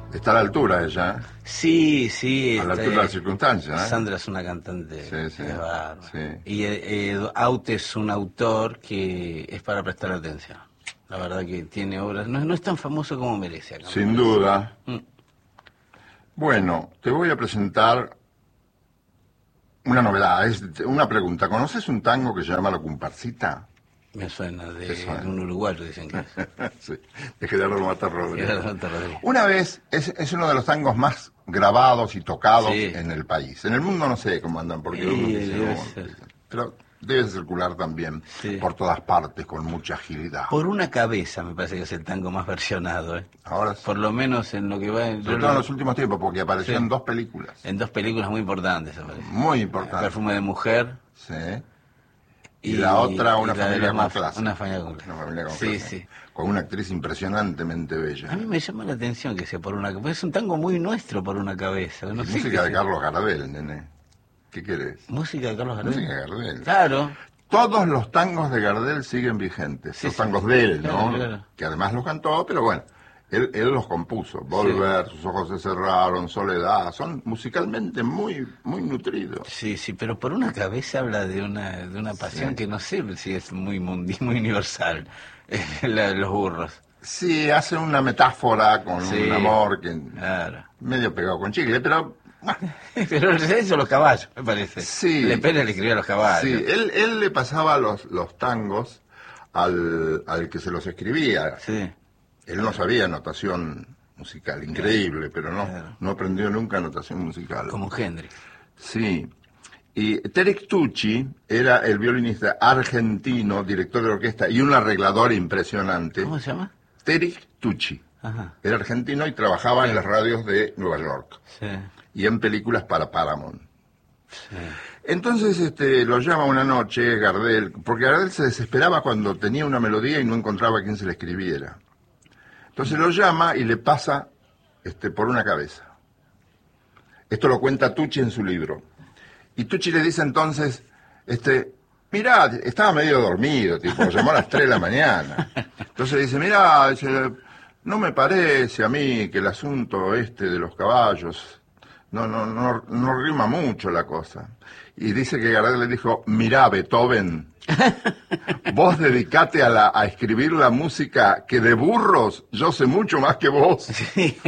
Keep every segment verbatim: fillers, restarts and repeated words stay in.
Está a la altura ella, ¿eh? Sí, sí. A la este, altura de las circunstancias, ¿eh? Sandra es una cantante. Sí, sí, es bárbara. sí. Y eh, eh, Aute es un autor que es para prestar atención. La verdad que tiene obras, no, no es tan famoso como merece acá. Sin duda. Mm. Bueno, te voy a presentar una novedad, es una pregunta. ¿Conoces un tango que se llama La Comparsita? Me suena, de, ¿Te suena? de un uruguayo dicen que es. Sí, de Gerardo Mata Rodríguez. Gerardo Mata Rodríguez. Una vez, es, es uno de los tangos más grabados y tocados Sí. en el país. En el mundo no sé cómo andan, porque Sí, uno dice, debe no, ser. pero debe circular también Sí. por todas partes con mucha agilidad. Por una cabeza me parece que es el tango más versionado, ¿eh? Ahora sí. Por lo menos en lo que va... Sobre yo todo lo- en los últimos tiempos, porque apareció Sí. en dos películas. en dos películas muy importantes, me parece. Muy El importantes. Perfume de mujer Sí. Y, la otra, Una y la de familia los con maf- clase. Una familia con clase. Una familia con Sí, clase. sí. Con una actriz impresionantemente bella. A mí me llama la atención que sea por una cabeza. Es un tango muy nuestro por una cabeza. No Y sé música qué de sea. Carlos Gardel, nene. ¿Qué querés? Música de Carlos Gardel. Música de Gardel. Claro. Todos los tangos de Gardel siguen vigentes. Sí, los sí. tangos de él, Claro, ¿no? claro. Que además los cantó, pero bueno, él, él los compuso. Volver, Sus ojos se cerraron, Soledad. Son musicalmente muy, muy nutridos. Sí, sí, pero por una cabeza habla de una de una pasión Sí. que no sé si es muy mundi, muy universal. La de los burros. Sí, hace una metáfora con Sí. un amor que Claro. medio pegado con chicle, pero bueno, Pero eso los caballos, me parece. Sí. Le Pérez le escribía a los caballos. sí, él, él le pasaba los, los tangos al, al que se los escribía. Sí. Él no sabía notación musical, increíble, pero no, Claro. no aprendió nunca notación musical. Como Hendrix. Sí. Y Terek Tucci era el violinista argentino, director de orquesta y un arreglador impresionante. ¿Cómo se llama? Terek Tucci. Ajá. Era argentino y trabajaba en las radios de Nueva York Sí. y en películas para Paramount. Sí. Entonces este, lo llama una noche Gardel, porque Gardel se desesperaba cuando tenía una melodía y no encontraba a quien se la escribiera. Entonces lo llama y le pasa este, por una cabeza. Esto lo cuenta Tucci en su libro. Y Tucci le dice entonces, este, mirá, estaba medio dormido, tipo, lo llamó a las tres de la mañana. Entonces dice, mirá, dice, no me parece a mí que el asunto este de los caballos, no, no, no, no rima mucho la cosa. Y dice que Gardel le dijo, mirá, Beethoven, vos dedicate a, la, a escribir la música que de burros yo sé mucho más que vos. Sí.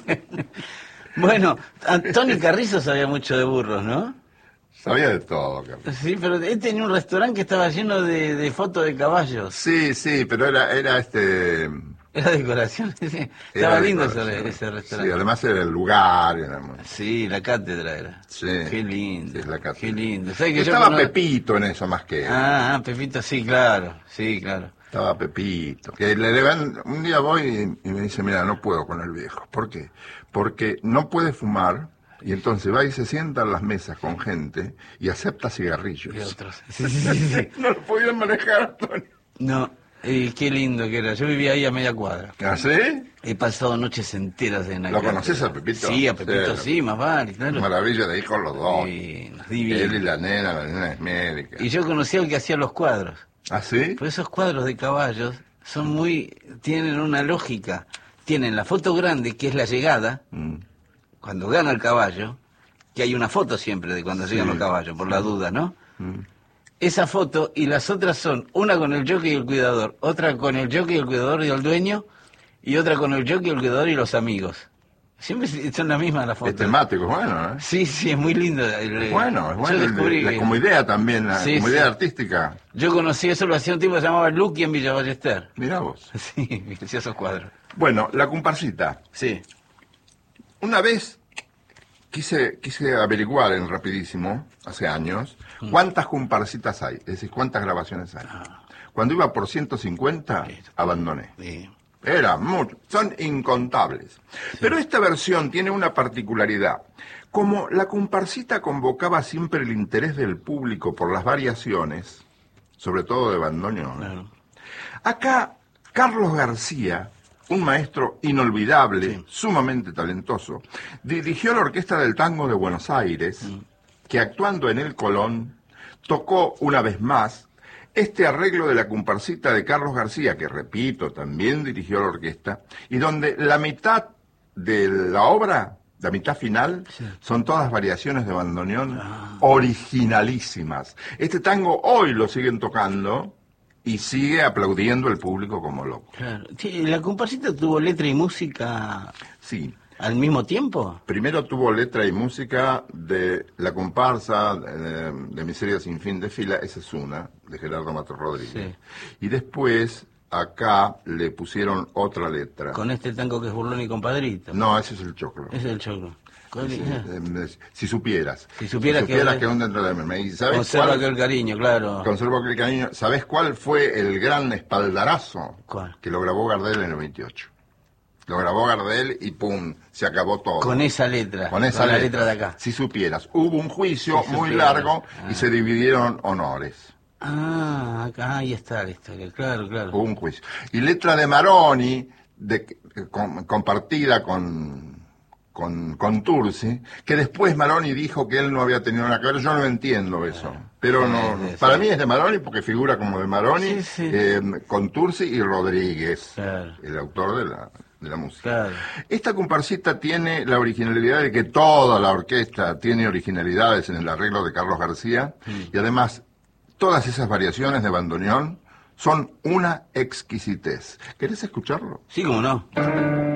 Bueno, Tony Carrizo sabía mucho de burros, ¿no? Sabía de todo, Carlos. Sí, pero él tenía un restaurante que estaba lleno de, de fotos de caballos. Sí, sí, pero era, era este... Era decoración. Sí. era Estaba lindo decoración. ese, ese Sí, restaurante. además era el lugar. Era muy- Sí, la cátedra era. Sí. Qué lindo. Sí, es la cátedra. Qué lindo. ¿Sabes que yo Estaba cono- Pepito en eso más que él. Ah, ah, Pepito, sí, claro. Sí, claro. Estaba Pepito. Que le levan, un día voy y, y me dice, mira, no puedo con el viejo. ¿Por qué? Porque no puede fumar y entonces va y se sienta en las mesas con gente y acepta cigarrillos. Y otros. Sí, sí, sí, sí. No lo podían manejar, Tony. No, eh, qué lindo que era. Yo vivía ahí a media cuadra. ¿Ah, sí? He pasado noches enteras en la ¿Lo cátedra. conoces a Pepito? Sí, a Pepito Sí. sí, más vale, claro. Maravilla de hijos los dos. Sí, divino. Él y la nena, la nena es médica. Y yo conocí al que hacía los cuadros. ¿Ah, sí? Pues esos cuadros de caballos son muy, tienen una lógica. Tienen la foto grande, que es la llegada, Mm. cuando gana el caballo, que hay una foto siempre de cuando Sí. llegan los caballos, por la duda, ¿no? Mm. Esa foto y las otras son una con el jockey y el cuidador, otra con el jockey, el cuidador y el dueño, y otra con el jockey, el cuidador y los amigos. Siempre son las mismas las Es fotos. temático, es bueno, ¿eh? Sí, sí, es muy lindo. El- Es bueno, es yo bueno. descubrí La- que- como idea también, la, Sí, como sí. idea artística. Yo conocí eso, lo hacía un tipo que se llamaba Lucky en Villa Ballester. Mirá vos. Sí, hacía esos cuadros. Bueno, la comparsita. Sí. Una vez quise, quise averiguar en Rapidísimo, hace años, cuántas comparsitas hay, es decir, cuántas grabaciones hay. Cuando iba por ciento cincuenta, Listo. abandoné. Sí. Era mucho, son incontables. Pero esta versión tiene una particularidad. Como la comparsita convocaba siempre el interés del público por las variaciones, sobre todo de bandoneón, Claro. acá Carlos García, un maestro inolvidable, Sí. sumamente talentoso, dirigió la Orquesta del Tango de Buenos Aires, que actuando en el Colón, tocó una vez más este arreglo de la comparsita de Carlos García, que repito, también dirigió la orquesta, y donde la mitad de la obra, la mitad final, Sí. son todas variaciones de bandoneón Ah. originalísimas. Este tango hoy lo siguen tocando y sigue aplaudiendo el público como loco. Claro. Sí, ¿la comparsita tuvo letra y música Sí. al mismo tiempo? Primero tuvo letra y música de La comparsa, de, de Miseria sin fin de fila, esa es una, de Gerardo Matos Rodríguez. Sí. Y después, acá, le pusieron otra letra. Con este tango que es Burlón y Compadrito. No, ese es el choclo. Ese es el choclo. Con- Sí, ah. eh, si supieras. Si supieras que- que un dentro de mí. ¿Y sabes Conserva cuál? aquel cariño, claro. Conservo aquel cariño. ¿Sabés cuál fue el gran espaldarazo? ¿Cuál? Que lo grabó Gardel en el veintiocho. Lo grabó Gardel y pum, se acabó todo. Con esa letra. Con esa la letra. letra de acá. Si supieras. Hubo un juicio Si muy supieras. largo Ah. y se dividieron honores. Ah, acá, ahí está la historia. Claro, claro. Hubo un juicio. Y letra de Maroni, de, con- compartida con, con, con Tursi, que después Maroni dijo que él no había tenido nada que ver. Yo no entiendo eso. Pero Sí, no, sí, para sí. mí es de Maroni porque figura como de Maroni, Sí, sí. eh, con Tursi y Rodríguez, Claro. el autor de la, de la música. Claro. Esta comparsita tiene la originalidad de que toda la orquesta tiene originalidades en el arreglo de Carlos García y además todas esas variaciones de bandoneón son una exquisitez. ¿Querés escucharlo? Sí, como no.